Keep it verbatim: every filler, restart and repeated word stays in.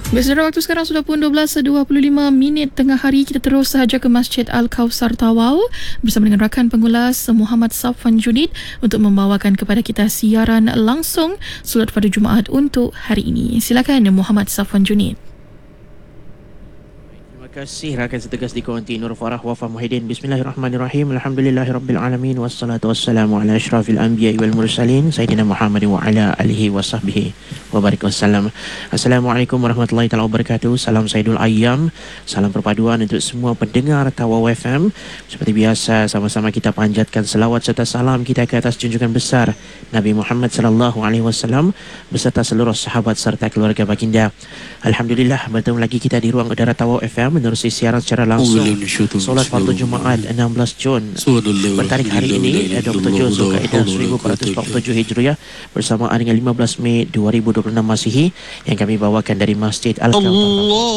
Saudara, waktu sekarang sudah pun dua belas dua puluh lima minit tengah hari. Kita terus sahaja ke Masjid Al-Kausar Tawau bersama dengan rakan pengulas Muhammad Safwan Junid untuk membawakan kepada kita siaran langsung solat pada Jumaat untuk hari ini. Silakan Muhammad Safwan Junid. Terima kasih rakan setugas di Konti Nur Farah Wafa Muhyiddin. Bismillahirrahmanirrahim. Alhamdulillahirabbil alamin wassalatu wassalamu ala asyrafil anbiya'i wal mursalin sayyidina Muhammad wa ala alihi wa sahbihi wa barik wasallam. Assalamualaikum warahmatullahi taala wabarakatuh. Salam Saidul Ayyam. Salam perpaduan untuk semua pendengar Tawau F M. Seperti biasa, sama-sama kita panjatkan selawat serta salam kita ke atas junjungan besar Nabi Muhammad sallallahu alaihi wasallam beserta seluruh sahabat serta keluarga baginda. Alhamdulillah, bertemu lagi kita di ruang udara Tawau F M menerusi siaran secara langsung solat fardu Jumaat enam belas Jun bertarikh hari ini dua puluh tujuh Zulkaidah seribu empat ratus empat puluh tujuh Hijriah bersamaan dengan lima belas Mei dua ribu dua puluh enam Masihi yang kami bawakan dari Masjid Al-Kausar.